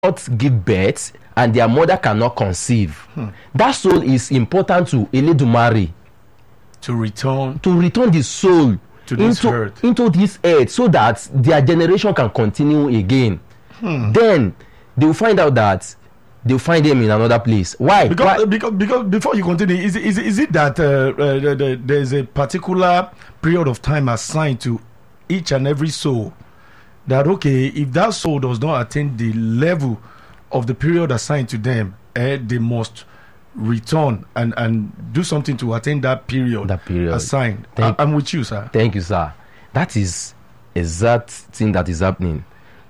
cannot give birth and their mother cannot conceive, that soul is important to Eledumare to return the soul to this earth. into this earth so that their generation can continue again. Then they will find out that they'll find them in another place. Why? Because before you continue, is it that there's a particular period of time assigned to each and every soul, that okay, if that soul does not attain the level of the period assigned to them, they must return and do something to attain that period assigned. I'm with you, sir. Thank you, sir. That is exact thing that is happening.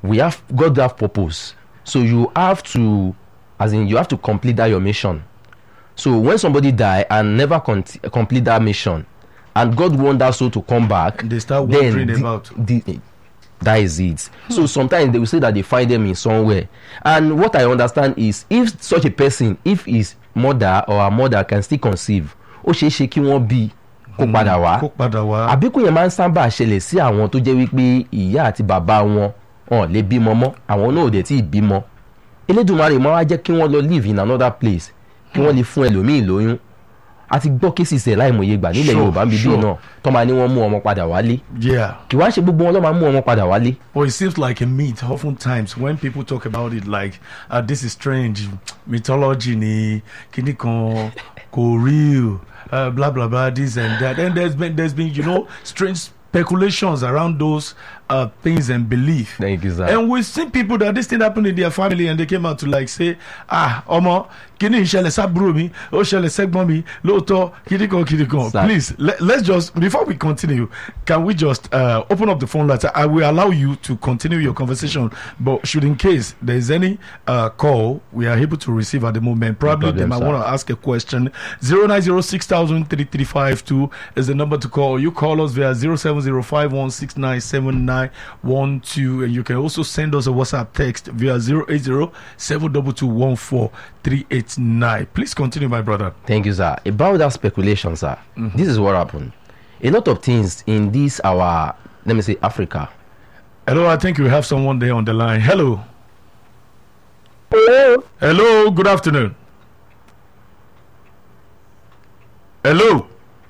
God have purpose, so you have to, you have to complete that your mission. So when somebody die and never complete that mission, and God want that soul to come back, they start wondering about that is it. So sometimes they will say that they find them in somewhere. And what I understand is, if such a person, if his mother or her mother can still conceive, ó ṣeé ṣe kí wọ́n bí kó padà wá. Àbíkú yẹn máa ń sábà ṣẹlẹ̀ sí àwọn tó jẹ́ wípé ìyá àti bàbá wọn lè bímọ mọ́, àwọn náà ò dẹ̀ tí ì bímọ. Elédùmarè máa wá jẹ́ kí wọ́n lọ live in another place, kí wọ́n lè fún ẹlòmíì lóyún. Àti gbọ́ cases ẹ̀ láìmọye gbà nílẹ̀ Yorùbá bíbí náà tó máa ní wọ́n mú ọmọ padà wálé. Kì wá ṣe gbogbo wọn ló máa mú ọmọ padà wálé. Well, it seems like a myth oftentimes when people talk about it, like this is strange, mythology ni kíní kan kò real, blah blah blah, this and that, and there's been strange speculations around those things and belief. Thank you, sir. And we've seen people that this thing happened in their family and they came out to like say, ọmọ kini ìṣẹ̀lẹ̀ sábúrò mi, ó ṣẹlẹ̀ sẹ́gbọ́n mi, lóòótọ́ kìdíkan. Please, let's just, before we continue, can we just open up the phone line? I will allow you to continue your conversation, but should in case there is any call we are able to receive at the moment, probably they might want to ask a question. 09060003352 is the number to call. You call us via 07051697912, and you can also send us a WhatsApp text via 08072214389. Please continue, my brother. Thank you, sir. About that speculation, sir, this is what happened. A lot of things in this our, let me say, Africa. Hello, I think we have someone there on the line. Hello. Hello, good afternoon. Hello.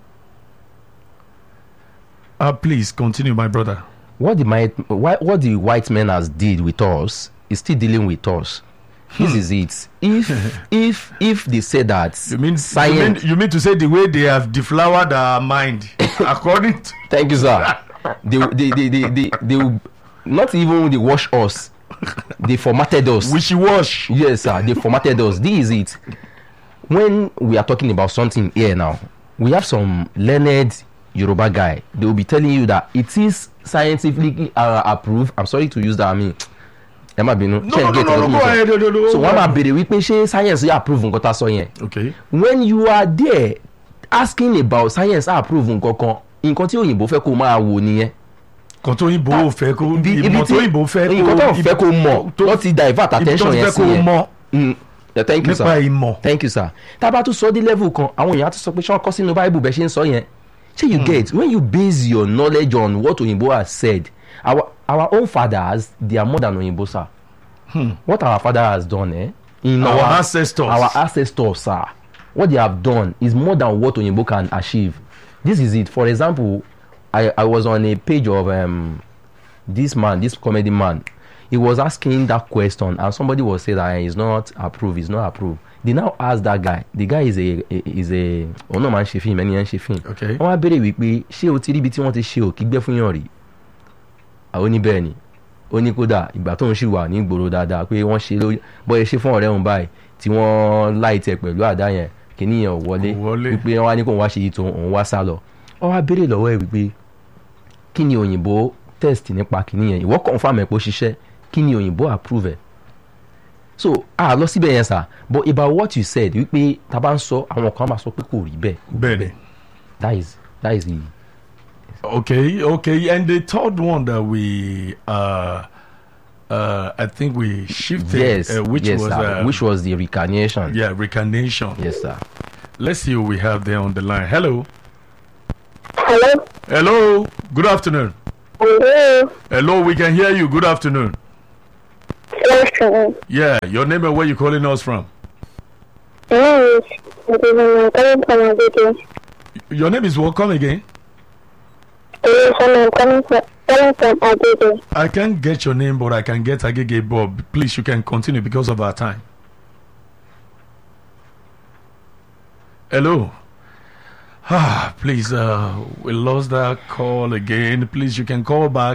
Please continue, my brother. What the white men has did with us is still dealing with us. This is it. If they say that, you mean science, you mean to say the way they have deflowered our mind, according to thank you, sir. They will not even they wash us. They formatted us. Wishy-wash. Yes, sir. They formatted us. This is it. When we are talking about something here now, we have some learned Yoruba guy. They will be telling you that it is scientifically approved. I'm sorry to use that. I mean, so wọ́n máa béèrè wípé ṣé science approve nǹkan tá a sọ yẹn. Okay. When you are there asking about science approve nǹkan tí òyìnbó fẹ́ kó máa wò nìyẹn. Nǹkan tó òyìnbó fẹ́ kó mọ̀ lọ́ ti divert attention yẹn sí yẹn. Thank you, sir. Thank you, sir. Tá a bá tún sọ dé level kan, àwọn èèyàn á tún sọ pé ṣé wọ́n kọ́ sínú Bible bẹ́ẹ̀ ṣe ń sọ yẹn. Ṣé you get, when you base your knowledge on what òyìnbó has said, our own fathers, they are more than Oyinbo, sir. What our father has done, in our ancestors, sir, what they have done is more than what Oyinbo can achieve. This is it. For example, I was on a page of this comedy man. He was asking that question, and somebody was saying that he's not approved. They now ask that guy. The guy is a ọ̀nà máa ń ṣe fíìmù, ẹni yẹn ń ṣe fíìmù. Wọ́n wá béèrè wípé ṣé o ti rí ibi tí wọ́n ti ṣe òkì gbẹ́ fún yàn rí? Àwọn oníbẹ̀rẹ̀ ni ó ní kódà ìgbà tó ń ṣì wà ní ìgboro dáadáa pé wọ́n ṣe bọ́yẹ ṣe fún ọ̀rẹ́ òun báyìí tí wọ́n láìtẹ̀ pẹ̀lú àdá yẹn kìíní yẹn ò wọlé wípé wọ́n wá ní kó wọ́n wá ṣe yìí tó òun wá sá lọ. Wọ́n wá béèrè lọ́wọ́ ẹ̀ wípé kí ni òyìnbó test nípa kìíní yẹn, ìwọ confirm ẹ̀ pé ó ṣiṣẹ́, kí ni òyìnbó approve ẹ̀. So lọ síbẹ̀ yẹn sà, but about what you said wípé tá a bá ń sọ àwọn kan máa sọ pé kò rí bẹ́ẹ̀. Bẹ́ẹ̀ni. That is the. Okay, and the third one that we I think we shifted, which was the reincarnation. Yeah, reincarnation. Yes, sir. Let's see who we have there on the line. Hello. Hello. Good afternoon. Hello. Hello, we can hear you. Good afternoon. Yes, Yeah, your name and where you calling us from? my name is I'm coming from Agege. Your name is what? Come again. Yes, I'm coming from Agege. I can't get your name, but I can get Agege Bob. Please, you can continue because of our time. Hello. Please, we lost that call again. Please, you can call back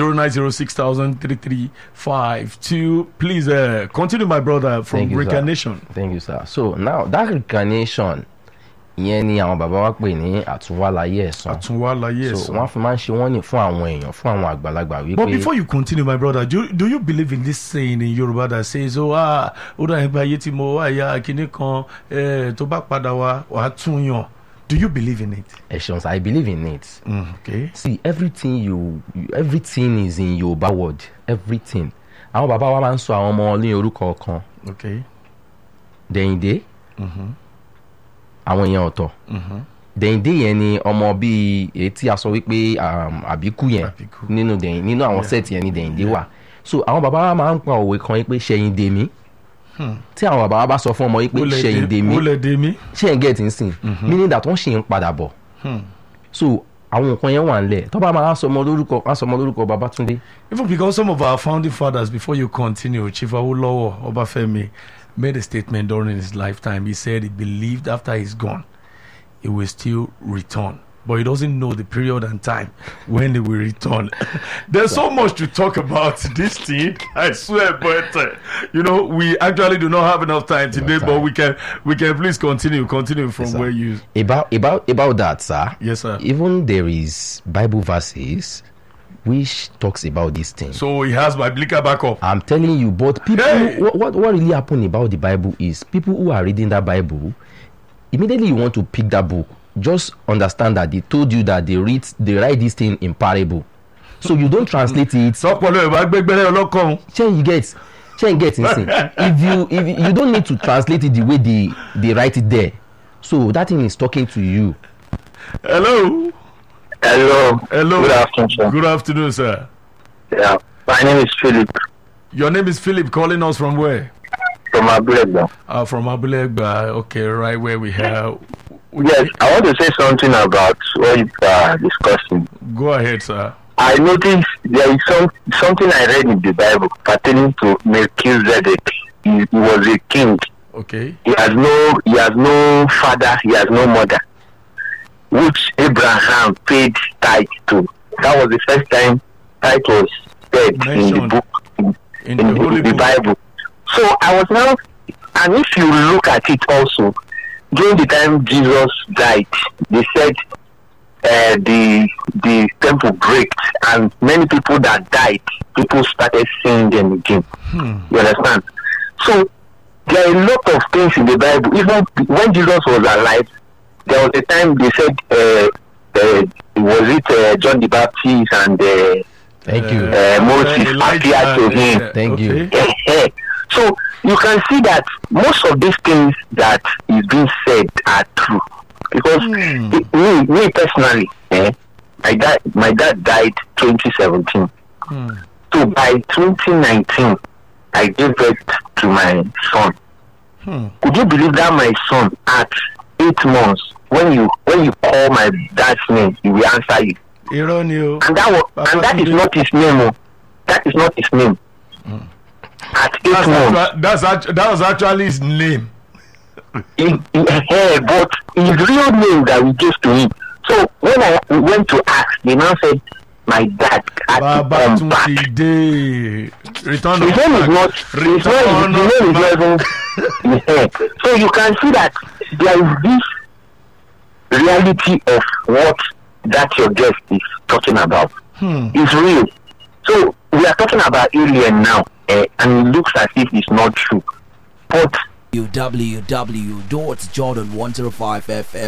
090633352. Please, continue, my brother, from Thank you, sir. Reincarnation. Thank you, sir. So now that reincarnation, ìyẹn ni àwọn bàbá wa pè ní àtúnwálayé ẹ̀san. Àtúnwálayé So ẹ̀san. wọ́n fi máa ń ṣe wọ́n ní fún àwọn èèyàn, fún àwọn àgbàlagbà But wípé. before you continue, my brother, do you believe in this saying in Yoruba that says, ó dà nípa ayé tí mo wá ya kíní kan tó bá padà wá wàá tún yàn? Do you believe in it? Ẹ̀sán, I believe in it. Okay. See, everything is in Yoruba word. Everything. Àwọn bàbá wa máa ń sọ àwọn ọmọ ní orúkọ kan. Okay. Dẹ̀yìndé. Àwọn èèyàn ọ̀tọ̀. Dẹ̀yìndé yẹn ni ọmọ bíi èyí tí a sọ wípé àbíkú yẹn Àbíkú. nínú àwọn sẹ́ẹ̀tì yẹn ni Dẹ̀yìndé wà. So àwọn bàbá wa máa ń pa òwe kan yìí pé ṣẹ̀yìn dèmí. Tí àwọn bàbá wa bá sọ fún ọmọ yìí pé ṣẹ̀yìn dèmí. Ó lè dé mi. ṣé ẹ̀ ń gẹ̀ẹ́tì ń sìn meaning that wọ́n ṣì ń padà bọ̀. So àwọn nǹkan yẹn wà ńlẹ̀ tó bá máa sọmọ lórúkọ Babátúndé. Even because some of our founding fathers, before you continue, Chief Awolowo Obafemi made a statement during his lifetime. He said he believed after he's gone, he will still return. But he doesn't know the period and time when they will return. There's so much to talk about this thing, I swear, but we actually do not have enough time today. But we can please continue from where you. About that, sir. Yes, sir. Even there is Bible verses which talks about this thing. So he has biblical backup. I'm telling you, but people, what really happened about the Bible is people who are reading that Bible, immediately you want to pick that book. Just understand that they told you that they write this thing in parable, so you don't translate it. Change get insane. If you don't need to translate it the way they write it there, so that thing is talking to you. Hello. Good afternoon, sir. Good afternoon, sir. Yeah, my name is Philip Your name is Philip, calling us from where? from Abulegba. From Abulegba. Okay, right where we have. Yes, I want to say something about what you are discussing. Go ahead, sir. I noticed there is something I read in the Bible pertaining to Melchizedek. He was a king. Okay. He has no father. He has no mother, which Abraham paid tithe to. That was the first time tithe was said in the book in the Holy Book. Bible. So I was now, and if you look at it also, during the time Jesus died, they said the temple breaks, and many people that died, people started seeing them again. You understand? So there are a lot of things in the Bible. Even when Jesus was alive, there was a time they said, was it John the Baptist and Thank you. Moses appeared to him. Thank you. So you can see that most of these things that is being said are true. Because me personally, my dad died 2017. So by 2019, I gave birth to my son. Could you believe that my son at 8 months, when you call my dad's name, he will answer you. And that is not his name. That is not his name. At 8 months. That was actually his name. But his real name that we gave to him. So when I went to ask, the man said, my dad had to come back. His name is not even. So you can see that there is this reality of what that your guest is talking about. It's real. So we are talking about alien now, and it looks as if it's not true. But www.jordan105fm